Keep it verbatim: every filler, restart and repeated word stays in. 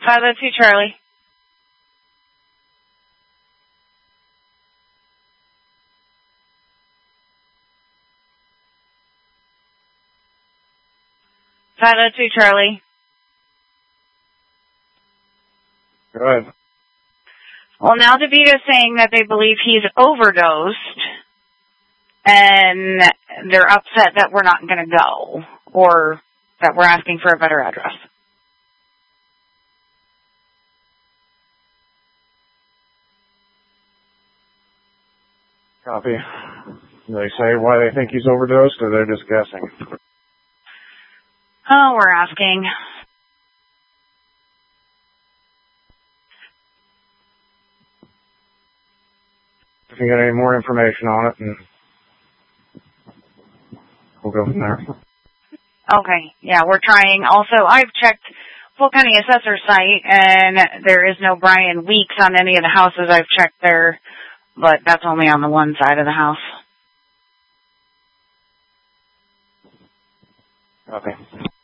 five oh two Charlie. five oh two Charlie. Go ahead. Well, now DeVito's saying that they believe he's overdosed, and they're upset that we're not going to go, or that we're asking for a better address. Copy. Do they say why they think he's overdosed, or they're just guessing? Oh, we're asking. If you get any more information on it, and we'll go from there. Okay, yeah, we're trying. Also, I've checked Polk County Assessor's site, and there is no Brian Weeks on any of the houses I've checked there, but that's only on the one side of the house. Okay.